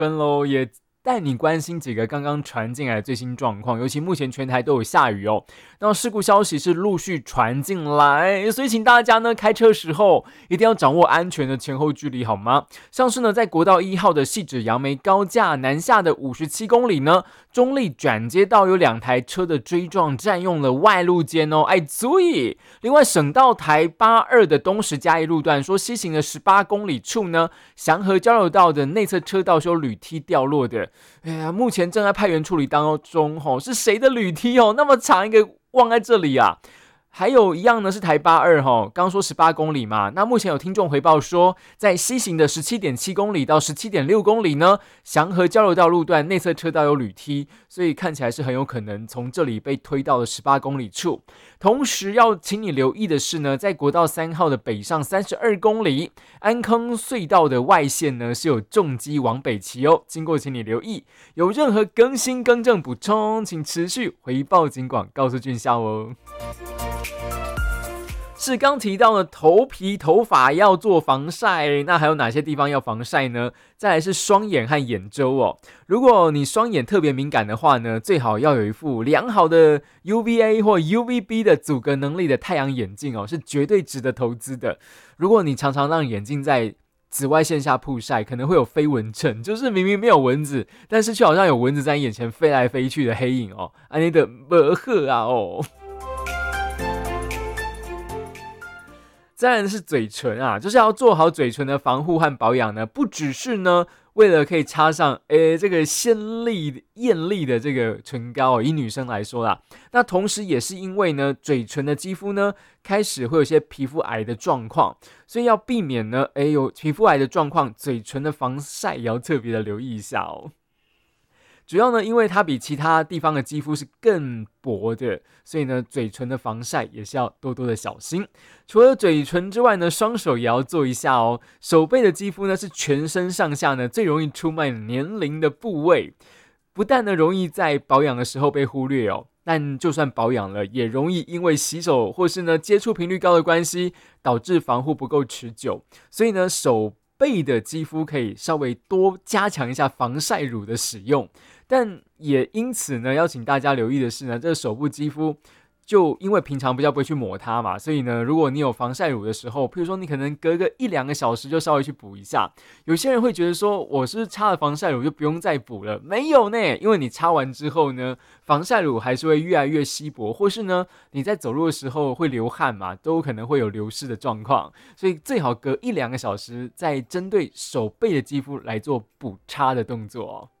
分喽，也带你关心几个刚刚传进来的最新状况，尤其目前全台都有下雨哦，那事故消息是陆续传进来，所以请大家呢开车时候一定要掌握安全的前后距离，好吗？像是呢在国道1号的汐止杨梅高架南下的57公里呢，中立转接道有2台车的追撞，占用了外路肩哦，注意。另外，省道台82的东石嘉义路段说，西行的18公里处呢，祥和交流道的内侧车道是有铝梯掉落的。哎呀，目前正在派员处理当中，是谁的铝梯哦？那么长一个忘在这里啊！还有一样呢，是台82刚说18公里嘛，那目前有听众回报说，在西行的17.7公里到17.6公里呢，祥和交流道路段内侧车道有铝梯，所以看起来是很有可能从这里被推到了18公里处。同时要请你留意的是呢，在国道3号的北上32公里，安坑隧道的外线呢是有重机往北骑哦，经过请你留意。有任何更新更正补充，请持续回报警广告诉俊孝哦。是刚提到的头皮、头发要做防晒，那还有哪些地方要防晒呢？再来是双眼和眼周哦。如果你双眼特别敏感的话呢，最好要有一副良好的 UVA 或 UVB 的阻隔能力的太阳眼镜哦，是绝对值得投资的。如果你常常让眼镜在紫外线下曝晒，可能会有飞蚊症，就是明明没有蚊子，但是却好像有蚊子在眼前飞来飞去的黑影哦，安尼的不好啊哦。再来是嘴唇啊，就是要做好嘴唇的防护和保养呢，不只是呢为了可以插上这个艳丽的这个唇膏哦，以女生来说啦，那同时也是因为呢嘴唇的肌肤呢开始会有些皮肤癌的状况，所以要避免呢有皮肤癌的状况，嘴唇的防晒也要特别的留意一下哦。主要呢，因为它比其他地方的肌肤是更薄的，所以呢，嘴唇的防晒也是要多多的小心。除了嘴唇之外呢，双手也要做一下哦。手背的肌肤呢，是全身上下呢最容易出卖年龄的部位，不但呢容易在保养的时候被忽略哦，但就算保养了，也容易因为洗手或是呢接触频率高的关系，导致防护不够持久。所以呢，手背的肌肤可以稍微多加强一下防晒乳的使用。但也因此呢，要请大家留意的是呢，这个手部肌肤就因为平常比较不会去抹它嘛，所以呢，如果你有防晒乳的时候，譬如说你可能隔个1-2个小时就稍微去补一下。有些人会觉得说，我是不是擦了防晒乳就不用再补了？没有呢，因为你擦完之后呢，防晒乳还是会越来越稀薄，或是呢你在走路的时候会流汗嘛，都可能会有流失的状况，所以最好隔1-2个小时再针对手背的肌肤来做补擦的动作哦。